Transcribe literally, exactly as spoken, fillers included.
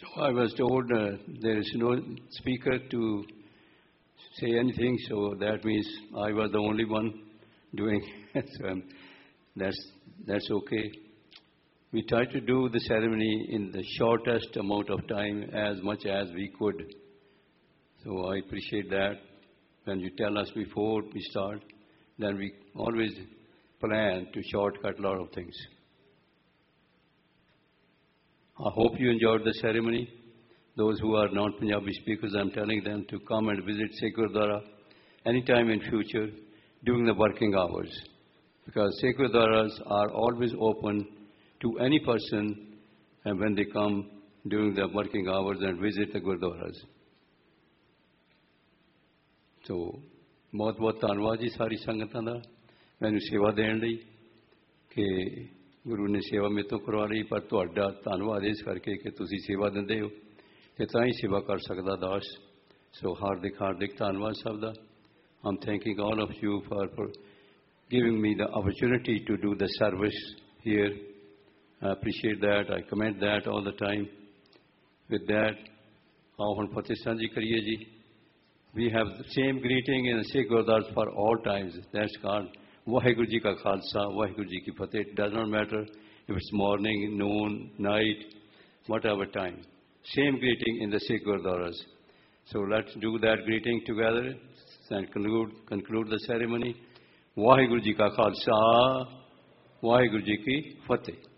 So I was told uh, there is no speaker to say anything, so that means I was the only one doing it. So um, that's, that's okay. We tried to do the ceremony in the shortest amount of time as much as we could. So I appreciate that. When you tell us before we start, then we always plan to shortcut a lot of things. I hope you enjoyed the ceremony. Those who are non-Punjabi speakers, I'm telling them to come and visit Sikh Gurdwara anytime in future during the working hours. Because Sikh Gurdwaras are always open to any person and when they come during the working hours and visit the Gurdwaras. So, बहुत बहुत ਧੰਨਵਾਦ ਜੀ ਸਾਰੀ ਸੰਗਤਾਂ ਦਾ ਮੈਨੂੰ ਸੇਵਾ ਦੇਣ ਲਈ ਕਿ ਗੁਰੂ ਨੇ ਸੇਵਾ ਮੇਰੇ ਤੋਂ ਕਰਵਾ ਲਈ ਪਰ ਤੁਹਾਡਾ ਧੰਨਵਾਦ ਇਸ ਕਰਕੇ ਕਿ ਤੁਸੀਂ ਸੇਵਾ ਦਿੰਦੇ ਹੋ ਤੇ ਤਾਂ ਹੀ ਸੇਵਾ ਕਰ ਸਕਦਾ ਦਾਸ ਸੋ ਹਾਰਦਿਕ ਹਾਰਦਿਕ ਧੰਨਵਾਦ ਸਭ ਦਾ I'm thanking all of you for, for giving me the opportunity to do the service here. I appreciate that. I commend that all the time. With that, ਆਓ ਹੁਣ ਫਤਿਹ ਸਾਂਝੀ ਕਰੀਏ ਜੀ. We have the same greeting in the Sikh Gurdwaras for all times. That's called Vaheguru Ji Ka Khalsa, Vaheguru Ji Ki Fateh. It does not matter if it's morning, noon, night, whatever time. Same greeting in the Sikh Gurdwaras. So let's do that greeting together and conclude, conclude the ceremony. Vaheguru Ji Ka Khalsa, Vaheguru Ji Ki Fateh.